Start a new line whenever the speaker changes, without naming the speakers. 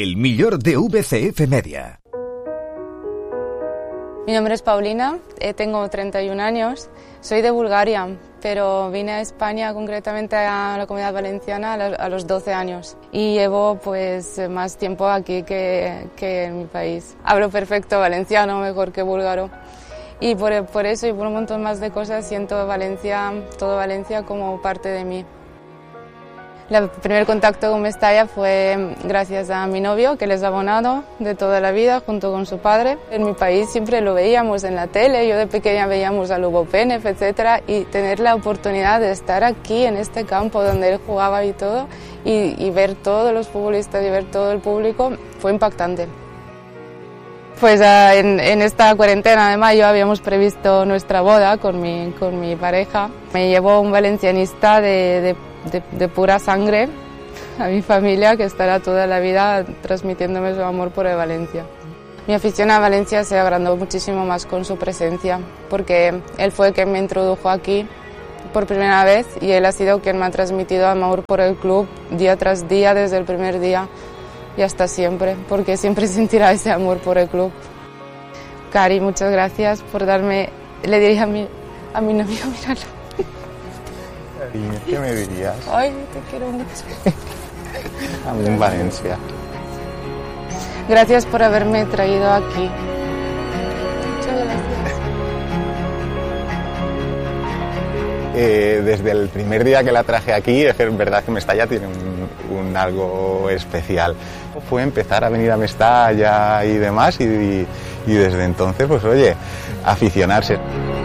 El millor de VCF Media.
Mi nombre es Paulina, tengo 31 años, soy de Bulgaria, pero vine a España, concretamente a la Comunidad Valenciana, a los 12 años y llevo pues más tiempo aquí que en mi país. Hablo perfecto valenciano, mejor que búlgaro, y por eso y por un montón más de cosas siento Valencia, todo Valencia como parte de mí. El primer contacto con Mestalla fue gracias a mi novio, que él es abonado de toda la vida, junto con su padre. En mi país siempre lo veíamos en la tele, yo de pequeña veíamos a Lugo Pénez, etc. Y tener la oportunidad de estar aquí, en este campo donde él jugaba y todo, y ver todos los futbolistas y ver todo el público, fue impactante. Pues en esta cuarentena de mayo habíamos previsto nuestra boda con mi pareja. Me llevó un valencianista de pura sangre a mi familia, que estará toda la vida transmitiéndome su amor por el Valencia. Mi afición a Valencia se agrandó muchísimo más con su presencia, porque él fue quien me introdujo aquí por primera vez y él ha sido quien me ha transmitido amor por el club día tras día, desde el primer día y hasta siempre, porque siempre sentirá ese amor por el club. Cari, muchas gracias por darme, le diría a mi novio, míralo.
¿Qué me dirías?
Ay, te quiero mucho.
A mí en Valencia.
Gracias por haberme traído aquí. Muchas gracias.
Desde el primer día que la traje aquí, es verdad que Mestalla tiene un algo especial. Fue empezar a venir a Mestalla y demás, y desde entonces, pues oye, aficionarse.